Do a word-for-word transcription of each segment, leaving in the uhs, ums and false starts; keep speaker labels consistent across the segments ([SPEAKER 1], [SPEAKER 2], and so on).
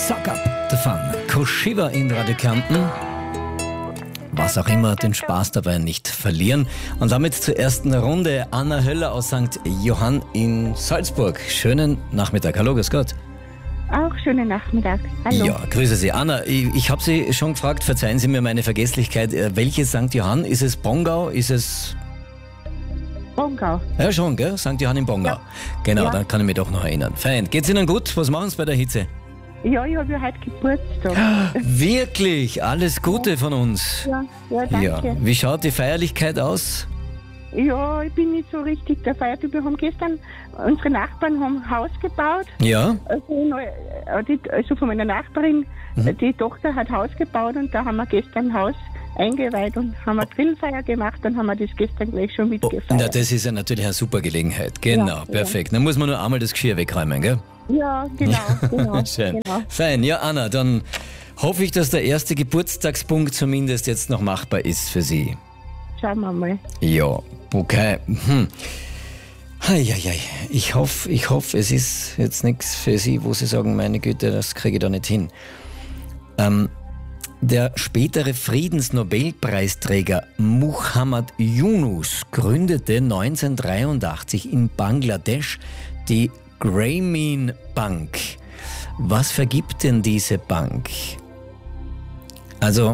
[SPEAKER 1] Suck Up the Fun. Koshiva in Radio Kärnten. Was auch immer, den Spaß dabei nicht verlieren. Und damit zur ersten Runde Anna Höller aus Sankt Johann in Salzburg. Schönen Nachmittag. Hallo, grüß Gott.
[SPEAKER 2] Auch schönen Nachmittag. Hallo.
[SPEAKER 1] Ja, grüße Sie. Anna, ich, ich habe Sie schon gefragt, verzeihen Sie mir meine Vergesslichkeit, welches Sankt Johann? Ist es Bongau? Ist es...
[SPEAKER 2] Bongau.
[SPEAKER 1] Ja, schon, gell? Sankt Johann in Bongau.
[SPEAKER 2] Ja.
[SPEAKER 1] Genau,
[SPEAKER 2] Ja.
[SPEAKER 1] dann kann ich mich doch noch erinnern. Fein. Geht's Ihnen gut? Was machen Sie bei der Hitze?
[SPEAKER 2] Ja, ich habe ja heute Geburtstag.
[SPEAKER 1] Wirklich? Alles Gute von uns.
[SPEAKER 2] Ja, ja, danke.
[SPEAKER 1] Ja. Wie schaut die Feierlichkeit aus?
[SPEAKER 2] Ja, ich bin nicht so richtig der Feiertyp. Wir haben gestern, unsere Nachbarn haben ein Haus gebaut.
[SPEAKER 1] Ja?
[SPEAKER 2] Also, neu- äh, die, also von meiner Nachbarin,
[SPEAKER 1] Mhm.
[SPEAKER 2] die Tochter hat Haus gebaut und da haben wir gestern ein Haus eingeweiht und haben eine Grillfeier gemacht. Dann haben wir das gestern gleich schon
[SPEAKER 1] Oh,
[SPEAKER 2] mitgefeiert.
[SPEAKER 1] na, das ist ja natürlich eine super Gelegenheit. Genau,
[SPEAKER 2] Ja,
[SPEAKER 1] perfekt. Dann muss man nur einmal das Geschirr wegräumen, gell?
[SPEAKER 2] Ja, genau, genau.
[SPEAKER 1] Schön.
[SPEAKER 2] genau.
[SPEAKER 1] Fein. Ja, Anna, dann hoffe ich, dass der erste Geburtstagspunkt zumindest jetzt noch machbar ist für Sie.
[SPEAKER 2] Schauen wir mal.
[SPEAKER 1] Ja, okay. Hm. Eieiei. Ich hoffe, ich hoffe, es ist jetzt nichts für Sie, wo Sie sagen, meine Güte, das kriege ich da nicht hin. Ähm, der spätere Friedensnobelpreisträger Muhammad Yunus gründete neunzehnhundertdreiundachtzig in Bangladesch die Grameen Bank. Was vergibt denn diese Bank? Also,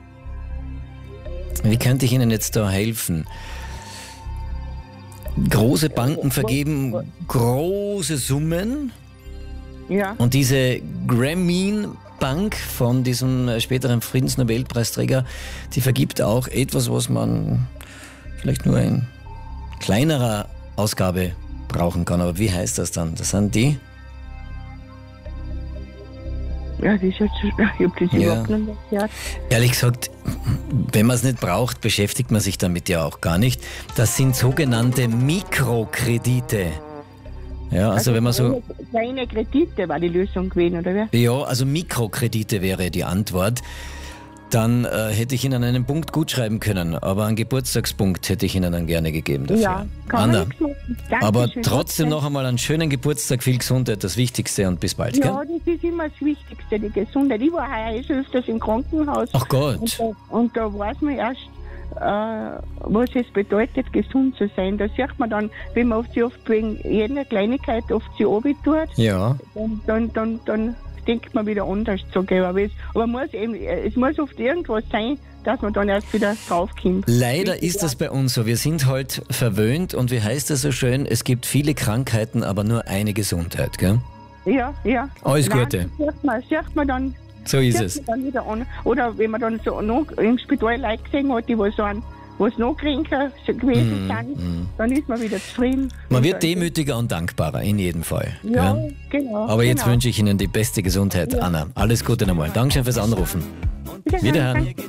[SPEAKER 1] wie könnte ich Ihnen jetzt da helfen? Große Banken vergeben große Summen
[SPEAKER 2] Ja,
[SPEAKER 1] und diese Grameen Bank von diesem äh, späteren Friedensnobelpreisträger, die vergibt auch etwas, was man vielleicht nur in kleinerer Ausgabe brauchen kann. Aber wie heißt das dann? Das sind die?
[SPEAKER 2] ja, das ist jetzt, ich habe das
[SPEAKER 1] Ja.
[SPEAKER 2] überhaupt nicht gehört.
[SPEAKER 1] Ehrlich gesagt, wenn man es nicht braucht, beschäftigt man sich damit ja auch gar nicht. Das sind sogenannte Mikrokredite. Ja, also wenn man so...
[SPEAKER 2] Kleine Kredite war die Lösung gewesen, oder wie?
[SPEAKER 1] Ja, also Mikrokredite wäre die Antwort. Dann äh, hätte ich Ihnen einen Punkt gut schreiben können, aber einen Geburtstagspunkt hätte ich Ihnen dann gerne gegeben dafür.
[SPEAKER 2] Ja, kann
[SPEAKER 1] Anna,
[SPEAKER 2] man nichts machen. Dankeschön.
[SPEAKER 1] aber trotzdem noch einmal einen schönen Geburtstag, viel Gesundheit, das Wichtigste und bis bald,
[SPEAKER 2] Ja,
[SPEAKER 1] gell?
[SPEAKER 2] das ist immer das Wichtigste, die Gesundheit. Ich war heuer schon öfters im Krankenhaus.
[SPEAKER 1] Ach
[SPEAKER 2] Und
[SPEAKER 1] Gott,
[SPEAKER 2] da, und da weiß man erst, äh, was es bedeutet, gesund zu sein. Da sieht man dann, wenn man oft, sich oft wegen jeder Kleinigkeit oft sich tut,
[SPEAKER 1] ja.
[SPEAKER 2] dann, dann, dann, dann denkt man wieder anders zu gehen. Aber es, aber muss eben, es muss oft irgendwas sein, dass man dann erst wieder draufkommt.
[SPEAKER 1] Leider ist das bei uns so. Wir sind halt verwöhnt und wie heißt das so schön, es gibt viele Krankheiten, aber nur eine Gesundheit, gell?
[SPEAKER 2] Ja, ja.
[SPEAKER 1] Alles
[SPEAKER 2] Nein,
[SPEAKER 1] Gute.
[SPEAKER 2] das sieht man, sieht man dann
[SPEAKER 1] So ist
[SPEAKER 2] sieht
[SPEAKER 1] es.
[SPEAKER 2] man dann wieder an. Oder wenn man dann so noch im Spital Leute gesehen hat, die was so an, was noch kränker gewesen
[SPEAKER 1] Mm,
[SPEAKER 2] sind,
[SPEAKER 1] mm.
[SPEAKER 2] dann ist man wieder zufrieden.
[SPEAKER 1] Man
[SPEAKER 2] Und
[SPEAKER 1] wird
[SPEAKER 2] dann-
[SPEAKER 1] demütiger und dankbarer, in jedem Fall.
[SPEAKER 2] Ja,
[SPEAKER 1] gell?
[SPEAKER 2] genau.
[SPEAKER 1] Aber jetzt
[SPEAKER 2] genau.
[SPEAKER 1] wünsche ich Ihnen die beste Gesundheit,
[SPEAKER 2] Ja.
[SPEAKER 1] Anna. Alles Gute nochmal. Dankeschön fürs Anrufen.
[SPEAKER 2] Wiederhören.
[SPEAKER 1] Wiederhören.
[SPEAKER 2] Danke.